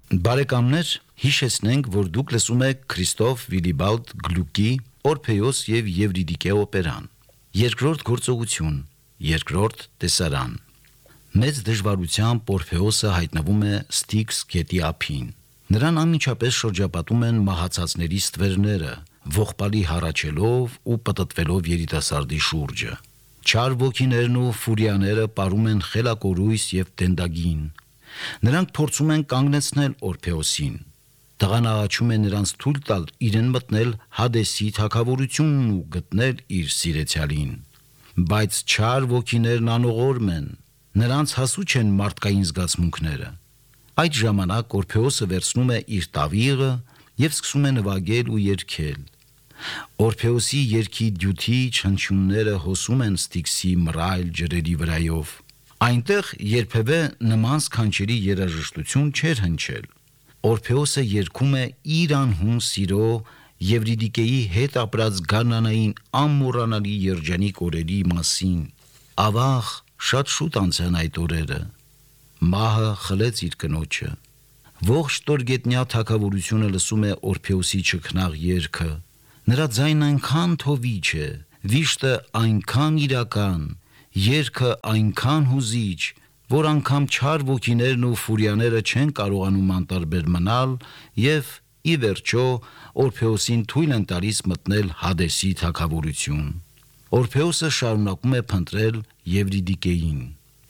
Բարեկամներ, հիշեցնենք, որ դուք լսում եք Քրիստոֆ Վիլիբալդ Գլուկի Օրփեոս եւ Եվրիդիկե օպերան, երկրորդ գործողություն, երկրորդ տեսարան։ Մեծ դժվարությամբ Օրփեոսը հայտնվում է Ստիքս գետի ափին։ Նրան անմիջապես շրջապատում են մահացածների ստվերները, ողբալի հառաչելով ու պտտվելով երիտասարդի շուրջը։ Չար ոգիներն ու ֆուրիաները պարում են խելակորույս եւ տենդագին։ Նրանք փորձում են կանգնեցնել Օրփեոսին։ Տղան աղաչում է նրանց թույլ տալ իրեն մտնել Հադեսի թագավորությունն ու գտնել իր սիրեցյալին։ Բայց չար ոգիներն անողորմ են, նրանց հասու չեն մարդկային զգացմունքները։ Այդ ժամանակ Օրփեոսը վերցնում է իր տավիղը եւ սկսում է նվագել ու երգել։ Օրփեոսի երգի դյութի չնչյունները հոսում են Ստիքսի մռայլ ջրերի վրայով։ Այնտեղ երբևէ նման սքանչելի երաժշտություն չէր հնչել։ Օրփեոսը երգում է իր անհուն սիրո Եվրիդիկեի հետ ապրած գարնանային անմոռանալի երջանիկ օրերի մասին։ Ավաղ, շատ շուտ անցան այդ օրերը։ Մահը խլեց իր կնոջը։ Ողջ Տորգետնյա թագավորությունը լսում է Օրփեոսի չքնաղ երգը։ Նրա ձայնն այնքան թովիչ է, վիշտը այնքան իրական, երգը այնքան հուզիչ, որ անգամ չար ոգիներն ու ֆուրիաները չեն կարողանում անտարբեր մնալ եւ ի վերջո Օրփեոսին թույլ են տալիս մտնել Հադեսի թագավորություն։ Օրփեոսը շարունակում է փնտրել Եվրիդիկեին։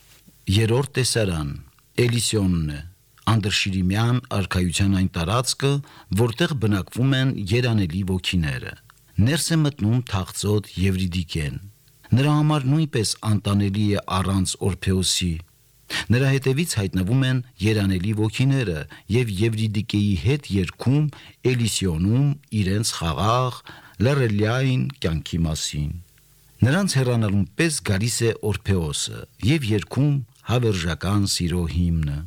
Երրորդ տեսարան Էլիսիոնն է, անդրշիրիմյան արքայության այն տարածքը, որտեղ բնակվում են երանելի ոգիները։ Ներս է մտնում թաղծոտ Եվրիդիկեն։ Նրա համար նույնպես անտանելի է առանց Օրփեոսի։ Նրա հետևից հայտնվում են երանելի ոգիները եւ Եվրիդիկեի հետ երգում Էլիսիոնում իրենց խաղաղ լռելիային կյանքի մասին։ Նրանց հեռանալուն պես գալիս է Օրփեոսը եւ երգում հավերժական սիրո հիմնը։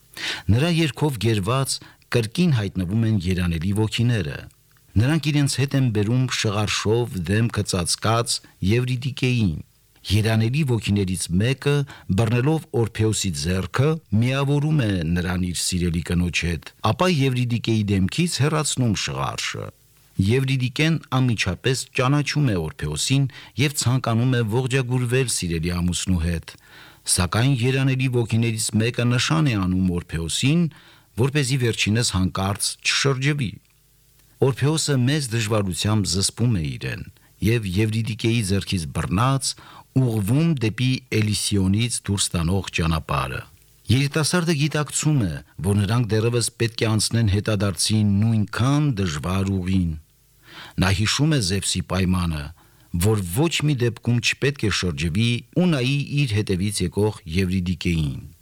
Նրա երգով գերված կրկին հայտնվում են երանելի ոգիները։ Նրանք իրենց հետ են բերում շղարշով դեմքը ծածկած Եվրիդիկեին։ Երանելի ոգիներից մեկը, բռնելով Օրփեոսի ձեռքը, միավորում է նրան իր սիրելի կնոջ հետ, ապա Եվրիդիկեի դեմքից հեռացնում շղարշը։ Եվրիդիկեն անմիջապես ճանաչում է Օրփեոսին եւ ցանկանում է ողջագուրվել սիրելի ամուսնու հետ, սակայն երանելի ոգիներից մեկը նշան է անում Օրփեոսին, որպեսզի վերջինս հանկարծ չշրջվի։ Օրփեոսը մեծ դժվարությամբ զսպում է իրեն եւ Եվրիդիկեի ձեռքից բռնած ուղղվում դեպի Էլիսիոնից դուրս տանող ճանապարհը։ Երիտասարդը գիտակցում է, որ նրանք դեռևս պետք է անցնեն հետադարձի նույնքան դժվար ուղին։ Նա հիշում է Զևսի պայմանը, որ ոչ մի դեպքում չպետք է շրջվի ու նայի իր հետևից եկող Եվրիդիկեին։